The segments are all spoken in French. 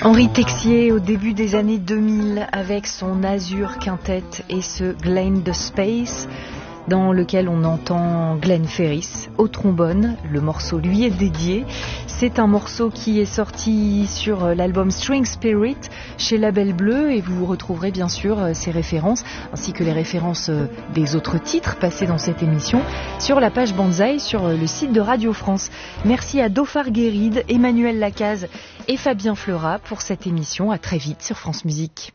Henri Texier au début des années 2000 avec son Azure Quintet et ce Glen de Space dans lequel on entend Glenn Ferris au trombone. Le morceau lui est dédié. C'est un morceau qui est sorti sur l'album String Spirit chez Label Bleu et vous retrouverez bien sûr ces références ainsi que les références des autres titres passés dans cette émission sur la page Banzai sur le site de Radio France. Merci à Dauphard Guéride, Emmanuel Lacaze et Fabien Fleurat pour cette émission. À très vite sur France Musique.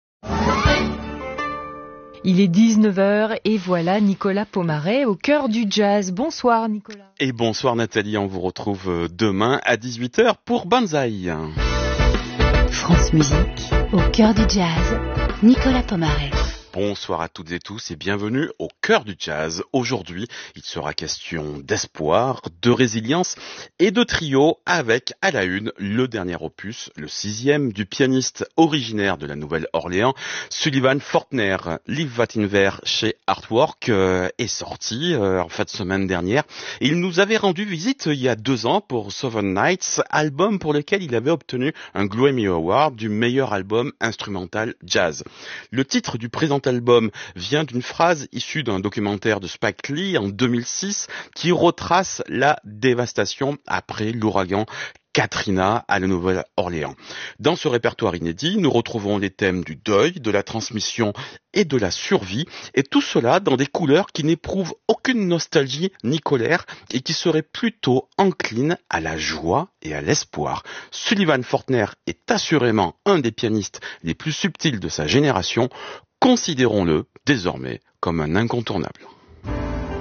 Il est 19h et voilà Nicolas Pomaret au cœur du jazz. Bonsoir Nicolas. Et bonsoir Nathalie, on vous retrouve demain à 18h pour Banzai. France Musique, au cœur du jazz, Nicolas Pomaret. Bonsoir à toutes et tous et bienvenue au cœur du jazz. Aujourd'hui, il sera question d'espoir, de résilience et de trio avec à la une le dernier opus, le 6e du pianiste originaire de la Nouvelle-Orléans, Sullivan Fortner. Live That in There chez Artwork est sorti en fin de semaine dernière. Il nous avait rendu visite il y a 2 ans pour Southern Nights, album pour lequel il avait obtenu un Grammy Award du meilleur album instrumental jazz. Le titre du présent album vient d'une phrase issue d'un documentaire de Spike Lee en 2006 qui retrace la dévastation après l'ouragan Katrina à la Nouvelle-Orléans. Dans ce répertoire inédit, nous retrouvons les thèmes du deuil, de la transmission et de la survie, et tout cela dans des couleurs qui n'éprouvent aucune nostalgie ni colère et qui seraient plutôt enclines à la joie et à l'espoir. Sullivan Fortner est assurément un des pianistes les plus subtils de sa génération. Considérons-le désormais comme un incontournable.